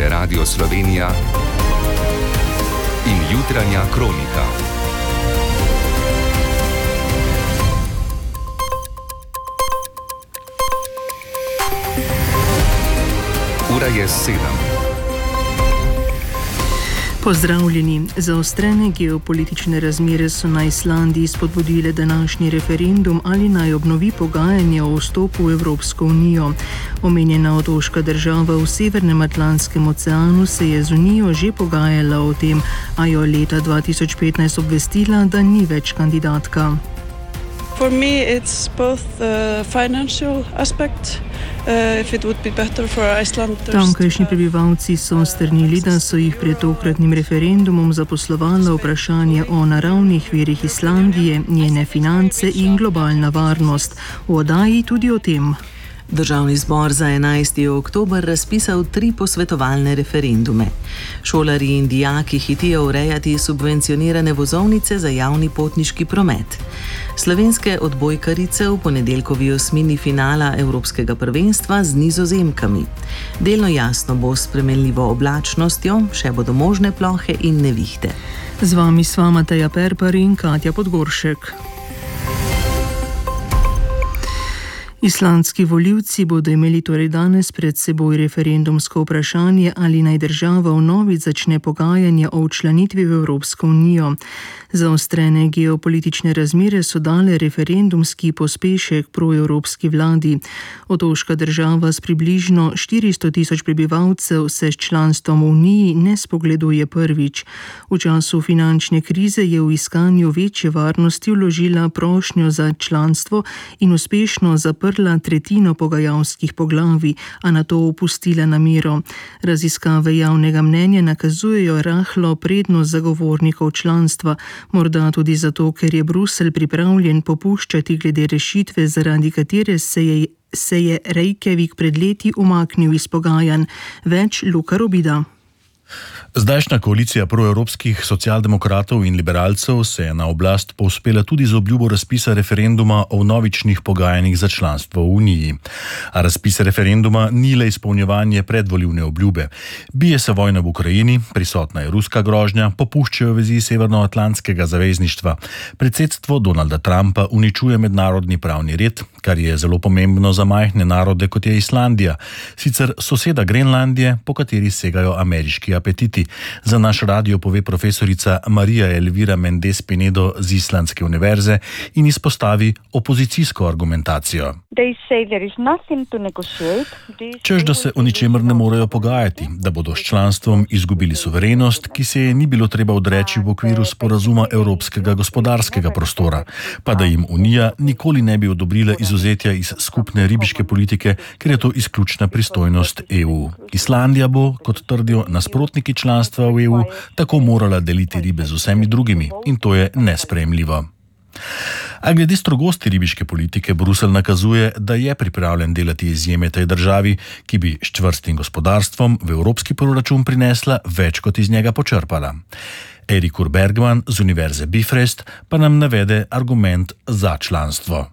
je Radio Slovenija in jutranja kronika. Ura je 7. Pozdravljeni. Zaostrene geopolitične razmere so na Islandiji spodbudile današnji referendum, ali naj obnovi pogajanja o vstopu v Evropsko unijo. Omenjena otoška država v Severnem Atlantskem oceanu se je z unijo že pogajala o tem, a jo leta 2015 obvestila, da ni več kandidatka. For me it's both the financial aspect. If it would be better for Icelanders. Tamkajšnji prebivalci so strnili, da so jih pred tokratnim referendumom zaposlovala vprašanje o naravnih virih Islandije, njene finance in globalna varnost. V oddaji tudi o tem. Državni zbor za 11. oktober razpisal 3 posvetovalne referendume. Šolarji in dijaki hitijo urejati subvencionirane vozovnice za javni potniški promet. Slovenske odbojkarice v ponedeljkovi osmini finala Evropskega prvenstva z Nizozemkami. Delno jasno bo s spremenljivo oblačnostjo, še bodo možne plohe in nevihte. Z vami sva Mateja Perpar in Katja Podgoršek. Islandski volivci bodo imeli torej danes pred seboj referendumsko vprašanje, ali naj država vnovič začne pogajanja o včlanitvi v Evropsko unijo. Zaostrene geopolitične razmere so dale referendumski pospešek proevropski vladi. Otoška država s približno 400 tisoč prebivalcev se s članstvom v uniji ne spogleduje prvič. V času finančne krize je v iskanju večje varnosti vložila prošnjo za članstvo in uspešno zaprla tretjino pogajalskih poglavij, a nato opustila namero. Raziskave javnega mnenja nakazujejo rahlo prednost zagovornikov članstva, morda tudi zato, ker je Bruselj pripravljen popuščati glede rešitve, zaradi katere se je Reykjavik pred leti umaknil iz pogajanj. Več Luka Robida. Zdajšnja koalicija proevropskih socialdemokratov in liberalcev se je na oblast povzpela tudi z obljubo razpisa referenduma o vnovičnih pogajanjih za članstvo v Uniji. A razpis referenduma ni le izpolnjevanje predvolilne obljube. Bije se vojna v Ukrajini, prisotna je ruska grožnja, popuščajo vezi Severnoatlantskega zavezništva. Predsedstvo Donalda Trumpa uničuje mednarodni pravni red, kar je zelo pomembno za majhne narode, kot je Islandija, sicer soseda Grenlandije, po kateri segajo ameriški apetiti. Za naš radio pove profesorica Marija Elvira Mendes Pinedo z Islandske univerze in izpostavi opozicijsko argumentacijo. Češ, da se o ničemer ne morejo pogajati, da bodo s članstvom izgubili suverenost, ki se je ni bilo treba odreči v okviru sporazuma Evropskega gospodarskega prostora, pa da jim Unija nikoli ne bi odobrila izuzetja iz skupne ribiške politike, ker je to izključna pristojnost EU. Islandija bo, kot trdijo nasprotniki članstva v EU, tako morala deliti ribe z vsemi drugimi in to je nesprejemljivo. A glede strogosti ribiške politike Bruselj nakazuje, da je pripravljen delati izjeme tej državi, ki bi s čvrstim gospodarstvom v evropski proračun prinesla več, kot iz njega počrpala. Eiríkur Bergman z univerze Bifröst pa nam navede argument za članstvo.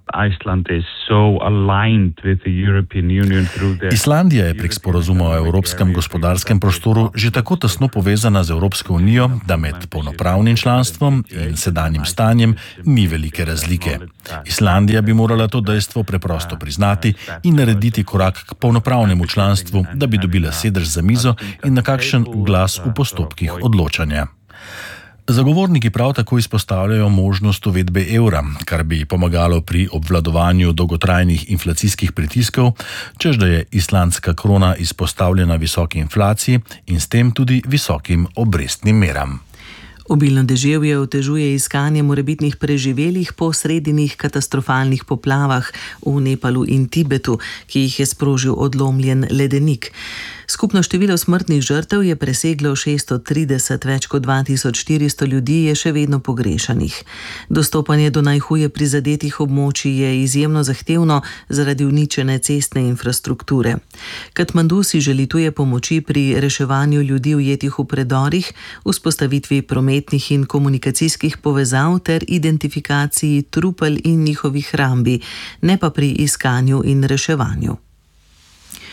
Islandija je prek sporazuma o Evropskem gospodarskem prostoru že tako tesno povezana z Evropsko unijo, da med polnopravnim članstvom in sedanjim stanjem ni velike razlike. Islandija bi morala to dejstvo preprosto priznati in narediti korak k polnopravnemu članstvu, da bi dobila sedež za mizo in nekakšen glas v postopkih odločanja. Zagovorniki prav tako izpostavljajo možnost uvedbe evra, kar bi pomagalo pri obvladovanju dolgotrajnih inflacijskih pritiskov, čež da je islandska krona izpostavljena visoki inflaciji in s tem tudi visokim obrestnim meram. Obilno deževje otežuje iskanje morebitnih preživelih po sredinih katastrofalnih poplavah v Nepalu in Tibetu, ki jih je sprožil odlomljen ledenik. Skupno število smrtnih žrtev je preseglo 630, več kot 2400 ljudi je še vedno pogrešanih. Dostopanje do najhuje prizadetih območij je izjemno zahtevno zaradi uničene cestne infrastrukture. Katmandu si želi tuje pomoči pri reševanju ljudi ujetih v predorih, vzpostavitvi prometnih in komunikacijskih povezav ter identifikaciji trupel in njihovih hrambi, ne pa pri iskanju in reševanju.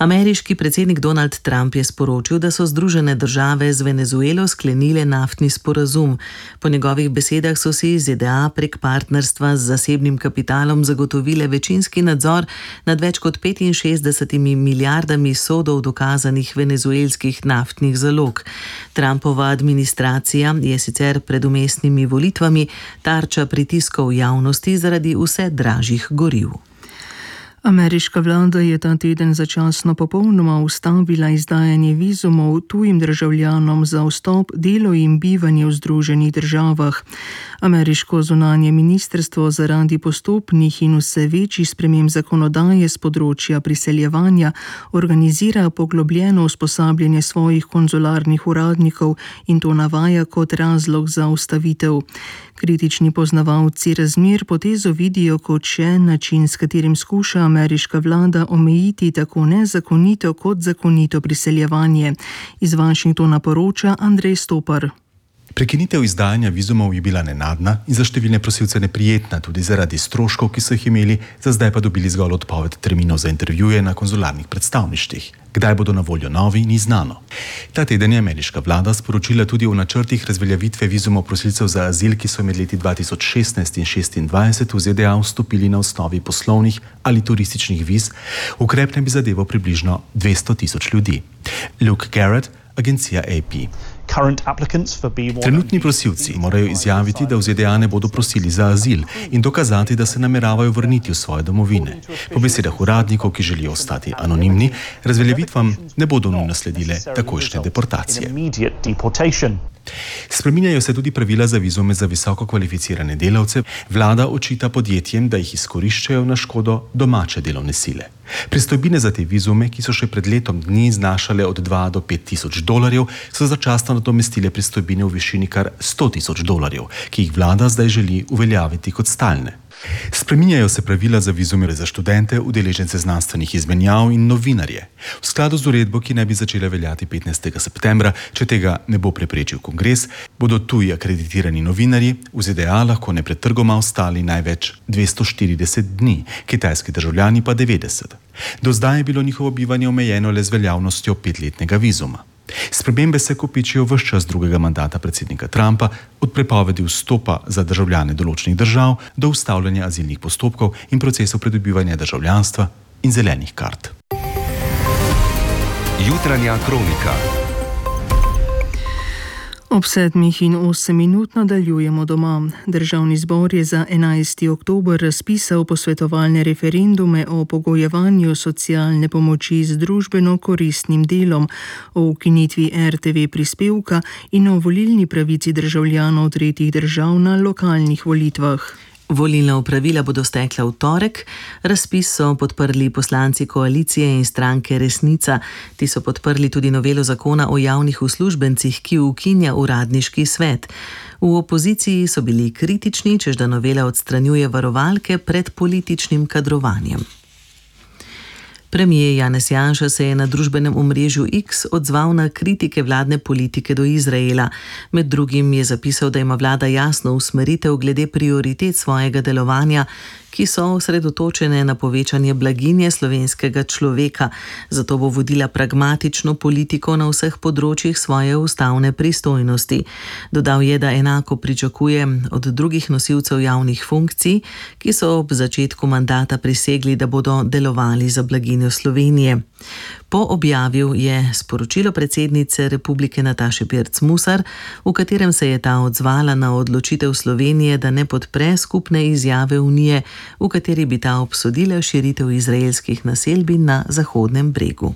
Ameriški predsednik Donald Trump je sporočil, da so Združene države z Venezuelo sklenile naftni sporazum. Po njegovih besedah so si ZDA prek partnerstva z zasebnim kapitalom zagotovile večinski nadzor nad več kot 65 milijardami sodov dokazanih venezuelskih naftnih zalog. Trumpova administracija je sicer pred vmesnimi volitvami tarča pritiskov javnosti zaradi vse dražjih goriv. Ameriška vlada je ta teden začasno popolnoma ustavila izdajanje vizumov tujim državljanom za vstop, delo in bivanje v Združenih državah. Ameriško zunanje ministrstvo zaradi postopnih in vse večjih sprememb zakonodaje s področja priseljevanja organizira poglobljeno usposabljanje svojih konzularnih uradnikov in to navaja kot razlog za ustavitev. Kritični poznavalci razmer potezo vidijo kot še način, s katerim skuša ameriška vlada omejiti tako nezakonito kot zakonito priseljevanje. Iz Washingtona poroča Andrej Stopar. Prekinitev izdajanja vizumov je bila nenadna in za številne prosilce neprijetna, tudi zaradi stroškov, ki so jih imeli, za zdaj pa dobili zgolj odpoved terminov za intervjuje na konzularnih predstavništvih. Kdaj bodo na voljo novi, ni znano. Ta teden je ameriška vlada sporočila tudi o načrtih razveljavitve vizumov prosilcev za azil, ki so med leti 2016 in 2026 v ZDA vstopili na osnovi poslovnih ali turističnih viz. Ukrep ne bi zadeval približno 200,000 ljudi. Luke Garrett, agencija AP. Trenutni prosilci morajo izjaviti, da v ZDA ne bodo prosili za azil in dokazati, da se nameravajo vrniti v svoje domovine. Po besedah uradnikov, ki želijo ostati anonimni, razveljavitvam ne bodo nujno sledile takojšnje deportacije. Spreminjajo se tudi pravila za vizume za visoko kvalificirane delavce. Vlada očita podjetjem, da jih izkoriščajo na škodo domače delovne sile. Pristojbine za te vizume, ki so še pred letom dni znašale od 2 do 5,000 dolarjev, so začasno nadomestile pristojbine v višini kar 100,000 dolarjev, ki jih vlada zdaj želi uveljaviti kot stalne. Spreminjajo se pravila za vizume za študente, udeležence znanstvenih izmenjav in novinarje. V skladu z uredbo, ki naj bi začela veljati 15. septembra, če tega ne bo preprečil kongres, bodo tuji akreditirani novinarji v ZDA lahko nepretrgoma ostali največ 240 dni, kitajski državljani pa 90. Do zdaj je bilo njihovo bivanje omejeno le z veljavnostjo 5-letnega vizuma. Spremembe se kopičijo ves čas drugega mandata predsednika Trumpa, od prepovedi vstopa za državljane določenih držav do ustavljanja azilnih postopkov in procesov pridobivanja državljanstva in zelenih kart. Jutranja kronika. Ob 7:08 nadaljujemo doma. Državni zbor je za 11. oktober razpisal posvetovalne referendume o pogojevanju socialne pomoči z družbeno koristnim delom, o ukinitvi RTV prispevka in o volilni pravici državljanov tretjih držav na lokalnih volitvah. Volilna opravila bodo stekla v torek. Razpis so podprli poslanci koalicije in stranke Resnica. Ti so podprli tudi novelo zakona o javnih uslužbencih, ki ukinja uradniški svet. V opoziciji so bili kritični, češ da novela odstranjuje varovalke pred političnim kadrovanjem. Premier Janez Janša se je na družbenem omrežju X odzval na kritike vladne politike do Izraela. Med drugim je zapisal, da ima vlada jasno usmeritev glede prioritet svojega delovanja, ki so osredotočene na povečanje blaginje slovenskega človeka. Zato bo vodila pragmatično politiko na vseh področjih svoje ustavne pristojnosti. Dodal je, da enako pričakuje od drugih nosilcev javnih funkcij, ki so ob začetku mandata prisegli, da bodo delovali za blaginjo Slovenije. Poobjavil je sporočilo predsednice Republike Nataše Pirc Musar, v katerem se je ta odzvala na odločitev Slovenije, da ne podpre skupne izjave Unije, v kateri bi ta obsodila širitev izraelskih naselbin na Zahodnem bregu.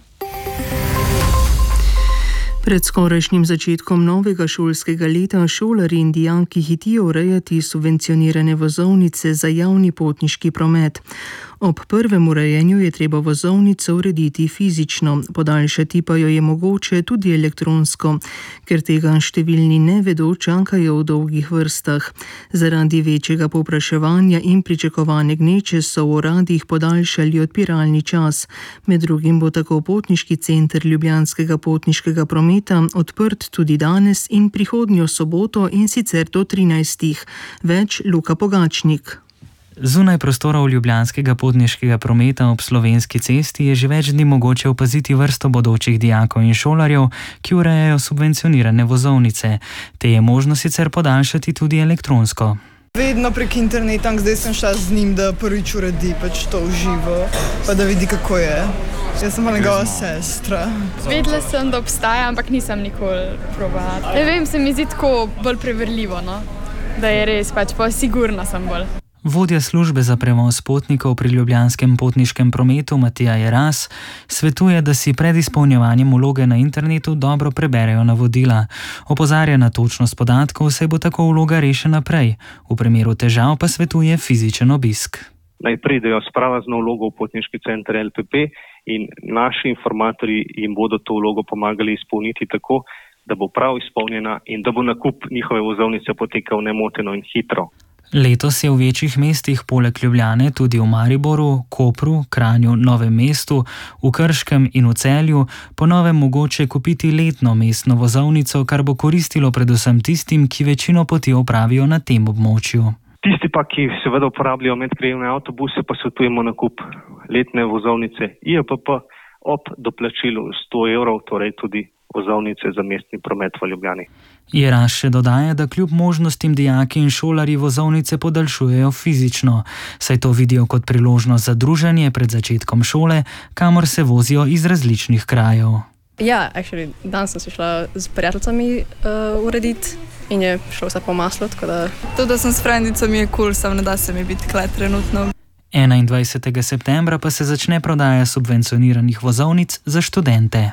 Pred skorajšnjim začetkom novega šolskega leta šolarji in dijaki hitijo urejati subvencionirane vozovnice za javni potniški promet. Ob prvem urejenju je treba vozovnico urediti fizično, podaljšati pa jo je mogoče tudi elektronsko. Ker tega številni ne vedo, čakajo v dolgih vrstah. Zaradi večjega povpraševanja in pričakovane gneče so v uradih podaljšali odpiralni čas. Med drugim bo tako potniški center Ljubljanskega potniškega prometa odprt tudi danes in prihodnjo soboto, in sicer do 13. Več Luka Pogačnik. Zunaj prostorov ljubljanskega potniškega prometa ob Slovenski cesti je že več dni mogoče opaziti vrsto bodočih dijakov in šolarjev, ki urejajo subvencionirane vozovnice. Te je možno sicer podaljšati tudi elektronsko. Vedno prek interneta, zdaj sem šla z njim, da prvič uredi to v živo, pa da vidi, kako je. Jaz sem pa njegova sestra. Vedela sem, da obstaja, ampak nisem nikoli probala. Ne vem, se mi zdi tako bolj preverljivo, no? Da je res, pa sigurna sem bolj. Vodja službe za prevoz potnikov pri ljubljanskem potniškem prometu Matija Jeras svetuje, da si pred izpolnjevanjem vloge na internetu dobro preberejo navodila. Opozarja na točnost podatkov, saj bo tako vloga rešena prej. V primeru težav pa svetuje fizičen obisk. Naj pridejo s prazno vlogo v potniški center LPP in naši informatorji jim bodo to vlogo pomagali izpolniti tako, da bo prav izpolnjena in da bo nakup njihove vozovnice potekal nemoteno in hitro. Letos je v večjih mestih poleg Ljubljane tudi v Mariboru, Kopru, Kranju, Novem mestu, v Krškem in v Celju po novem mogoče kupiti letno mestno vozovnico, kar bo koristilo predvsem tistim, ki večino poti opravijo na tem območju. Tisti pa, ki seveda uporabljajo medkrajevne avtobuse, pa svetujemo nakup letne vozovnice IAPP ob doplačilu 100 evrov, torej tudi vozovnice za mestni promet v Ljubljani. Jeras še dodaja, da kljub možnostim dijaki in šolarji vozovnice podaljšujejo fizično, saj to vidijo kot priložnost za druženje pred začetkom šole, kamor se vozijo iz različnih krajev. Ja, danes sem se šla z prijateljicami urediti in je šlo vse po maslu, tako da... Tudi da sem s frendicami je cool, sam ne da se mi biti kle trenutno. 21. septembra pa se začne prodaja subvencioniranih vozovnic za študente.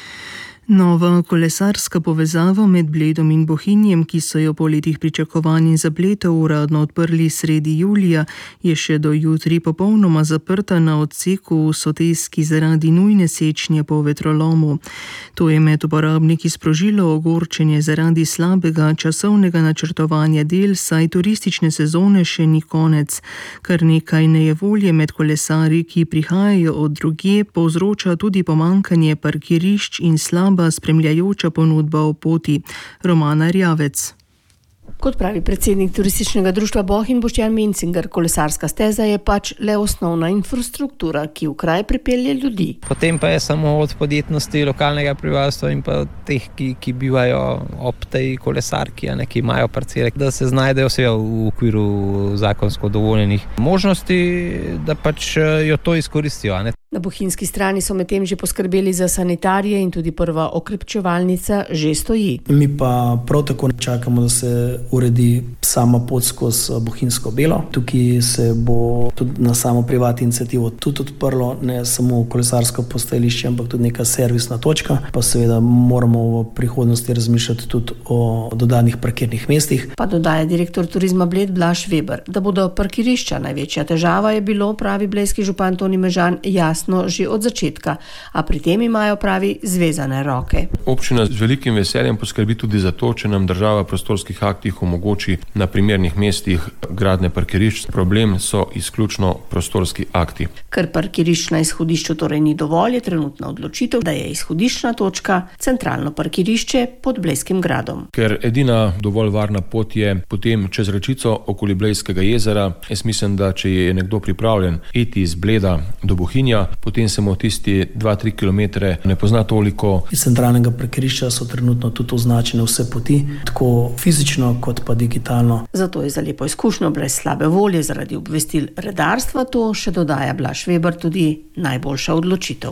Nova kolesarska povezava med Bledom in Bohinjem, ki so jo po letih pričakovanj in zapletov uradno odprli sredi julija, je še do jutri popolnoma zaprta na odseku v Soteski zaradi nujne sečnje po vetrolomu. To je med uporabniki sprožilo ogorčenje zaradi slabega časovnega načrtovanja del, saj turistične sezone še ni konec. Kar nekaj nejevolje med kolesarji, ki prihajajo od drugje, povzroča tudi pomanjkanje parkirišč in slaba spremljajoča ponudba o poti. Romana Rjavec. Kot pravi predsednik turističnega društva Bohinj Boštjan Mencinger, kolesarska steza je pač le osnovna infrastruktura, ki v kraj pripelje ljudi. Potem pa je samo od podjetnosti lokalnega prebivalstva in pa teh, ki bivajo ob tej kolesarki, ki imajo parcele, da se znajdejo vse v okviru zakonsko dovoljenih možnosti, da pač jo to izkoristijo. Na bohinjski strani so medtem že poskrbeli za sanitarije in tudi prva okrepčevalnica že stoji. Mi pa prav tako čakamo, da se uredi sama pot skozi Bohinjsko Belo. Tukaj se bo tudi na samo privatno inicijativo tudi odprlo, ne samo kolesarsko postajališče, ampak tudi neka servisna točka. Pa seveda moramo v prihodnosti razmišljati tudi o dodanih parkirnih mestih. Pa dodaja direktor turizma Bled Blaž Weber, da bodo parkirišča največja težava je bilo, pravi blejski župan Toni Mežan, jasno že od začetka, a pri tem imajo, pravi, zvezane roke. Občina z velikim veseljem poskrbi tudi za to, če nam država v prostorskih aktih omogoči na primernih mestih gradnje parkirišč. Problem so izključno prostorski akti. Ker parkirišč na izhodišču torej ni dovolj, je trenutna odločitev, da je izhodiščna točka centralno parkirišče pod Blejskim gradom. Ker edina dovolj varna pot je potem čez rečico okoli Blejskega jezera. Jaz mislim, da če je nekdo pripravljen iti iz Bleda do Bohinja, potem se mu tisti 2-3 kilometre ne pozna toliko. Iz centralnega parkirišča so trenutno tudi označene vse poti, tako fizično kot pa digitalno. Zato je za lepo izkušnjo brez slabe volje zaradi obvestil redarstva to, še dodaja Blaž Weber, tudi najboljša odločitev.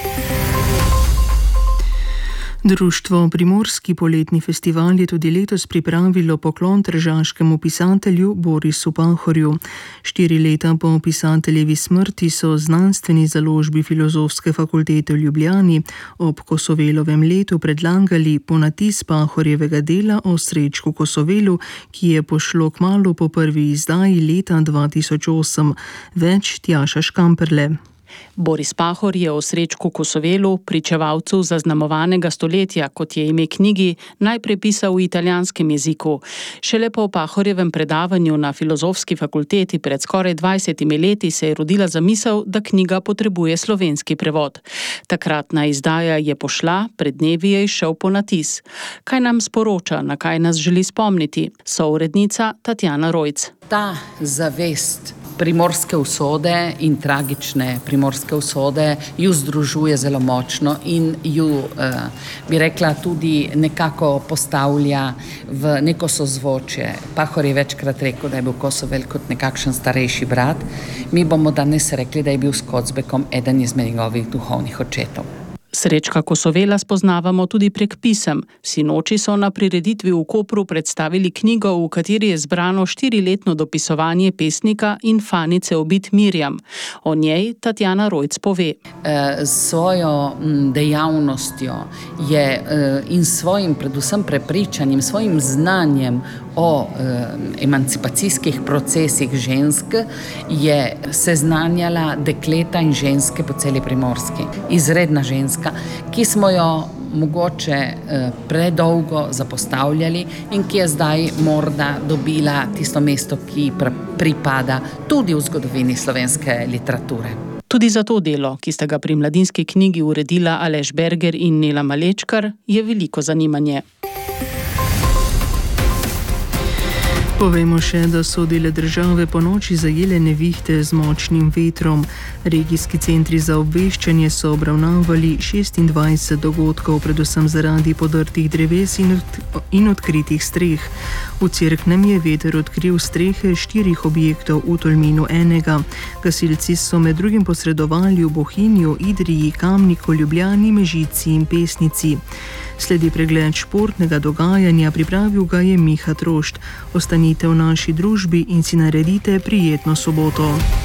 Društvo Primorski poletni festival je tudi letos pripravilo poklon tržaškemu pisatelju Borisu Pahorju. 4 leta po pisateljevi smrti so znanstveni založbi Filozofske fakultete v Ljubljani ob Kosovelovem letu predlagali ponatis Pahorjevega dela o Srečku Kosovelu, ki je pošlo kmalu po prvi izdaji leta 2008. Več Tjaša Škamperle. Boris Pahor je o Srečku Kosovelu, pričevalcu zaznamovanega stoletja, kot je ime knjigi, najprej pisal v italijanskem jeziku. Šele po Pahorjevem predavanju na Filozofski fakulteti pred skoraj 20 leti se je rodila zamisel, da knjiga potrebuje slovenski prevod. Takratna izdaja je pošla, pred dnevi je izšel ponatis. Kaj nam sporoča, na kaj nas želi spomniti? Sourednica Tatjana Rojc. Ta zavest primorske usode in tragične primorske usode ju združuje zelo močno in ju, bi rekla, tudi nekako postavlja v neko sozvočje. Pahor je večkrat rekel, da je bil Kosovel kot nekakšen starejši brat. Mi bomo danes rekli, da je bil s Kocbekom eden izmed njegovih duhovnih očetov. Srečka Kosovela spoznavamo tudi prek pisem. Sinoči so na prireditvi v Kopru predstavili knjigo, v kateri je zbrano 4-letno dopisovanje pesnika in fanice obit Mirjam. O njej Tatjana Rojc pove. S svojo dejavnostjo in svojim predvsem prepričanjem, svojim znanjem o emancipacijskih procesih žensk je seznanjala dekleta in ženske po celi Primorski. Izredna ženska, ki smo jo mogoče predolgo zapostavljali in ki je zdaj morda dobila tisto mesto, ki pripada tudi v zgodovini slovenske literature. Tudi za to delo, ki sta ga pri Mladinski knjigi uredila Aleš Berger in Nela Malečkar, je veliko zanimanje. Povemo še, da so dele države po noči zajele nevihte z močnim vetrom. Regijski centri za obveščanje so obravnavali 26 dogodkov, predvsem zaradi podrtih dreves in odkritih streh. V Cerknem je veter odkril strehe 4 objektov, v Tolminu enega. Gasilci so med drugim posredovali v Bohinju, Idriji, Kamniku, Ljubljani, Mežici in Pesnici. Sledi pregled športnega dogajanja, pripravil ga je Miha Trošt. Ostanite v naši družbi in si naredite prijetno soboto.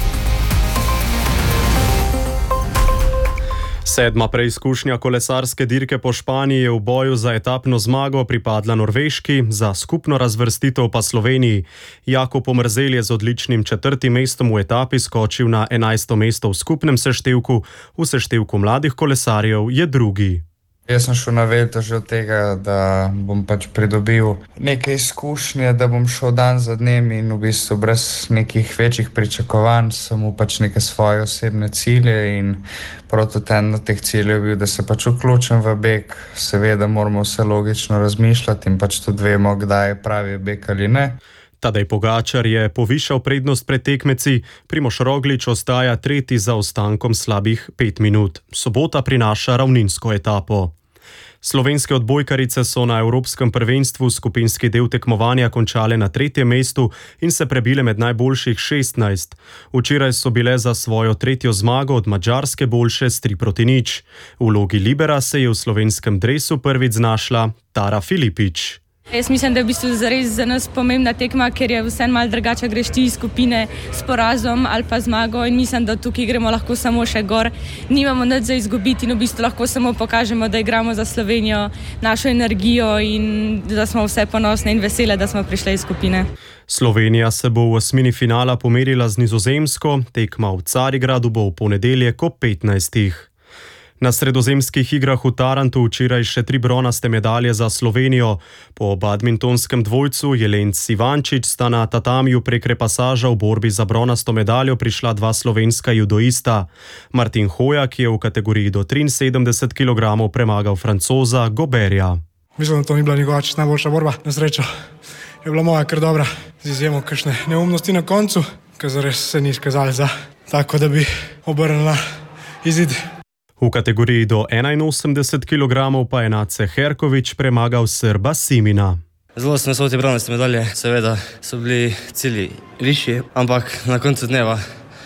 7. preizkušnja kolesarske dirke po Španiji je v boju za etapno zmago pripadla Norveški, za skupno razvrstitev pa Sloveniji. Jako Pomrzel je z odličnim 4. mestom v etapi skočil na 11. mesto v skupnem seštevku, v seštevku mladih kolesarjev je drugi. Jaz sem šel na Vuelto že od tega, da bom pridobil neke izkušnje, da bom šel dan za dnem in v bistvu brez nekih večjih pričakovanj, samo neke svoje osebne cilje in prototen na teh ciljev bil, da se vključim v beg. Seveda moramo vse logično razmišljati in tudi vemo, kdaj je pravi beg ali ne. Tadej Pogačar je povišal prednost pred tekmeci, Primož Roglič ostaja tretji za ostankom slabih 5 minut. Sobota prinaša ravninsko etapo. Slovenske odbojkarice so na Evropskem prvenstvu skupinski del tekmovanja končale na 3. mestu in se prebile med najboljših 16. Včeraj so bile za svojo 3. zmago od Madžarske boljše s 3-0. V vlogi libera se je v slovenskem dresu prvič znašla Tara Filipič. Jaz mislim, da je v bistvu zares za nas pomembna tekma, ker je vseeno malo drugače, greš ti iz skupine s porazom ali pa zmago in mislim, da tukaj gremo lahko samo še gor. Nimamo nič za izgubiti in v bistvu lahko samo pokažemo, da igramo za Slovenijo, našo energijo in da smo vse ponosne in vesele, da smo prišli iz skupine. Slovenija se bo v osmini finala pomerila z Nizozemsko, tekma v Carigradu bo v ponedeljek ob 15. Na sredozemskih igrah v Tarantu včeraj še 3 bronaste medalje za Slovenijo. Po badmintonskem dvojcu Jelenc Ivančič sta na tatamiju prek repasaža v borbi za bronasto medaljo prišla 2 slovenska judoista. Martin Hojak je v kategoriji do 73 kg premagal Francoza Goberja. Mislim, da to ni bila njegova najboljša borba. Na srečo je bila moja kar dobra, z izjemo kakšne neumnosti na koncu, ker zares se ni izkazali za tako, da bi obrnila izid. V kategoriji do 81 kg pa je Nace Herkovič premagal Srba Simina. Zelo sem vesel te bronaste medalje, seveda so bili cilji višji, ampak na koncu dneva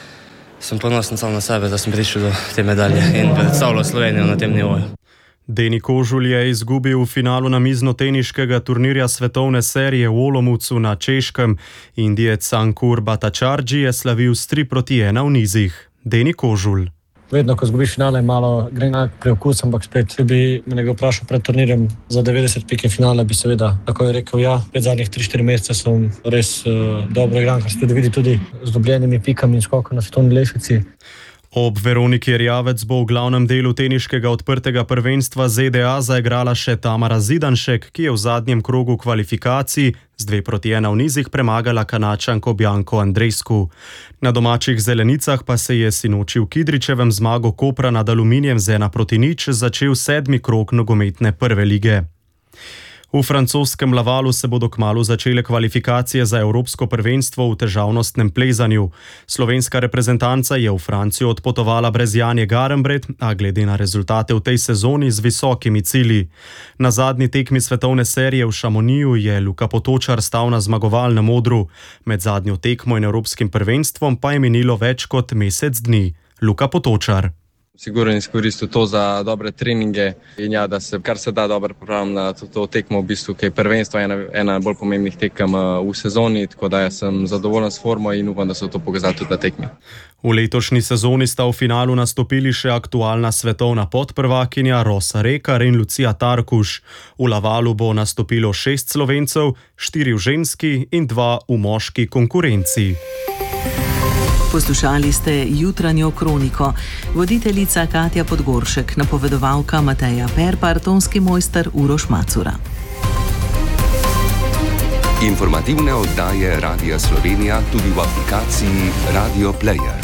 sem ponosen sam na sebe, da sem prišel do te medalje in predstavljal Slovenijo na tem nivoju. Deni Kožul je izgubil v finalu namiznoteniškega turnirja svetovne serije v Olomoucu na Češkem. Indijec Ankur Bhattacharjee je slavil s 3-1 v nizih. Deni Kožul. Vedno, ko zgubiš finale, malo gre na preokus, ampak spet, če bi me nekaj vprašal pred turnirjem za 90 pike finale, bi seveda tako je rekel ja. Pred zadnjih 3-4 mesece sem res dobro igran, kar se tudi vidi tudi z dobljenimi pikami in skokom na svetovni lestvici. Ob Veroniki Erjavec bo v glavnem delu teniškega odprtega prvenstva ZDA zaigrala še Tamara Zidanšek, ki je v zadnjem krogu kvalifikacij z 2-1 v nizih premagala Kanačanko Bianco Andreescu. Na domačih zelenicah pa se je sinoči v Kidričevem zmago Kopra nad Aluminijem z 1-0 začel 7. krog nogometne prve lige. V francoskem Lavalu se bodo kmalu začele kvalifikacije za evropsko prvenstvo v težavnostnem plezanju. Slovenska reprezentanca je v Francijo odpotovala brez Janje Garnbret, a glede na rezultate v tej sezoni z visokimi cilji. Na zadnji tekmi svetovne serije v Chamonixu je Luka Potočar stal na zmagovalnem odru. Med zadnjo tekmo in evropskim prvenstvom pa je minilo več kot mesec dni. Luka Potočar. Sigurno izkoristil to za dobre treninge in ja, da se kar se da dobro pripravim na to tekmo, v bistvu, ki je prvenstvo ena bolj pomembnih tekem v sezoni, tako da jaz sem zadovoljen s formo in upam, da se to pokazalo tudi na tekmi. V letošnji sezoni sta v finalu nastopili še aktualna svetovna podprvakinja Rosa Rekar in Lucija Tarkuš. V Lavalu bo nastopilo 6 Slovencev, 4 v ženski in 2 v moški konkurenci. Poslušali ste jutranjo kroniko. Voditeljica Katja Podgoršek, napovedovalka Mateja Perpar, tonski mojster Uroš Macura. Informativne oddaje Radia Slovenija tudi v aplikaciji Radio Player.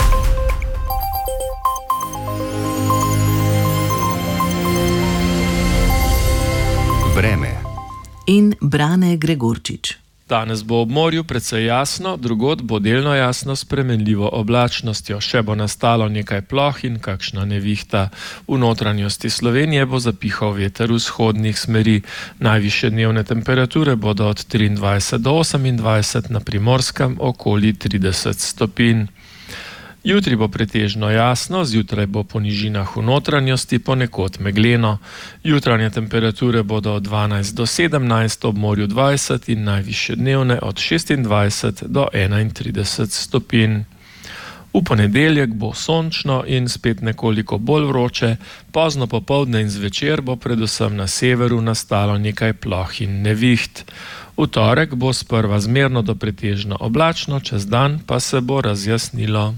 Vreme in Brane Gregorčič. Danes bo ob morju precej jasno, drugod bo delno jasno s spremenljivo oblačnostjo. Še bo nastalo nekaj ploh in kakšna nevihta. V notranjosti Slovenije bo zapihal veter vzhodnih smeri. Najvišje dnevne temperature bodo od 23 do 28, na Primorskem okoli 30 stopinj. Jutri bo pretežno jasno, zjutraj bo po nižinah v notranjosti ponekod megleno. Jutranje temperature bodo od 12 do 17, ob morju 20 in najvišje dnevne od 26 do 31 stopinj. V ponedeljek bo sončno in spet nekoliko bolj vroče, pozno popoldne in zvečer bo predvsem na severu nastalo nekaj ploh in neviht. V torek bo sprva zmerno do pretežno oblačno, čez dan pa se bo razjasnilo.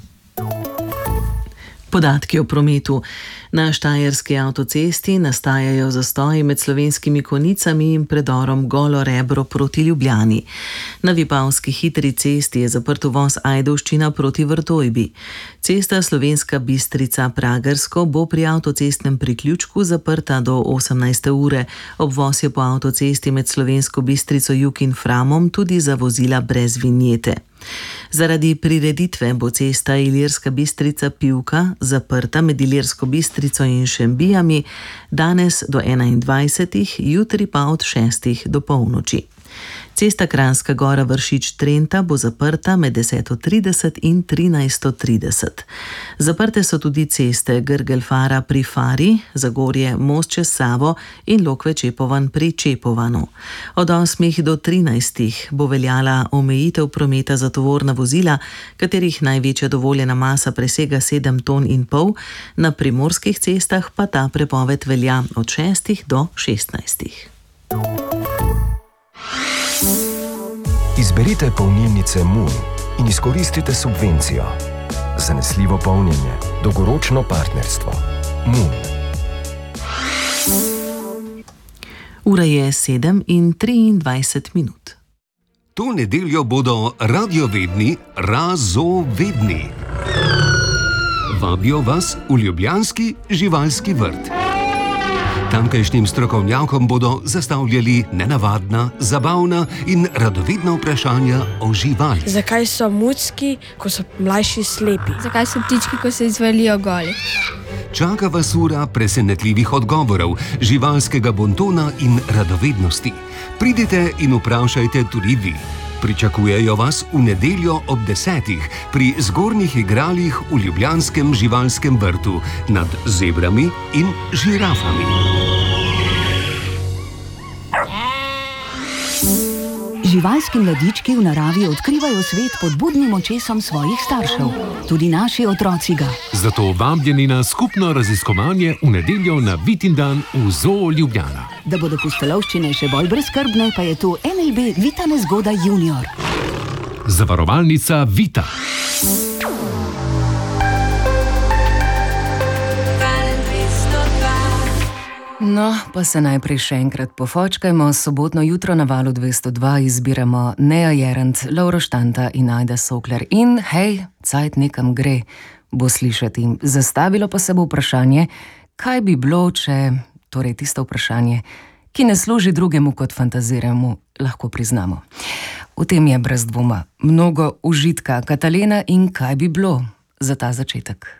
Podatki o prometu. Na štajerski avtocesti nastajajo zastoji med Slovenskimi Konjicami in predorom Golo Rebro proti Ljubljani. Na Vipavski hitri cesti je zaprt uvoz Ajdovščina proti Vrtojbi. Cesta Slovenska Bistrica-Pragersko bo pri avtocestnem priključku zaprta do 18. ure. Obvoz je po avtocesti med Slovensko Bistrico Jug in Framom tudi za vozila brez vinjete. Zaradi prireditve bo cesta Ilirska Bistrica-Pivka zaprta med Ilirsko Bistrico in Šembijami danes do 21, jutri pa od 6 do polnoči. Cesta Kranjska Gora Vršič-Trenta bo zaprta med 10:30 in 13:30. Zaprte so tudi ceste Grgelfara pri Fari, Zagorje Most čez Savo in Lokve-Čepovan pri Čepovanu. Od 8 do 13 bo veljala omejitev prometa za tovorna vozila, katerih največja dovoljena masa presega 7,5 ton, na primorskih cestah pa ta prepoved velja od 6 do 16. Izberite polnilnice Moon in izkoristite subvencijo. Zanesljivo polnjenje, dolgoročno partnerstvo. Moon. Ura je 7:23. To nedeljo bodo radiovedni razovedni. Vabijo vas v ljubljanski živalski vrt. Tamkajšnjim strokovnjakom bodo zastavljali nenavadna, zabavna in radovedna vprašanja o živalih. Zakaj so mucki, ko so mlajši, slepi? Zakaj so ptički, ko se izvalijo goli? Čaka vas ura presenetljivih odgovorov, živalskega bontona in radovednosti. Pridite in vprašajte tudi vi. Pričakujejo vas v nedeljo ob 10 pri zgornjih igralih v ljubljanskem živalskem vrtu nad zebrami in žirafami. Živalski mladički v naravi odkrivajo svet pod budnim očesom svojih staršev. Tudi naši otroci ga. Zato vabljeni na skupno raziskovanje v nedeljo na Vitin dan v Zoo Ljubljana. Da bodo pustolovščine še bolj brezskrbne, pa je tu NLB Vita Nezgoda Junior. Zavarovalnica Vita. No, pa se najprej še enkrat pofočkajmo. Sobotno jutro na Valu 202 izbiramo Neja Jerant, Lovro Štanta in Ajda Sokler. In hej, cajt nekam gre, bo slišati. Zastavilo pa se bo vprašanje, kaj bi bilo, če, torej tisto vprašanje, ki ne služi drugemu kot fantaziramo, lahko priznamo. V tem je brez dvoma mnogo užitka. Katalena, in kaj bi bilo za ta začetek?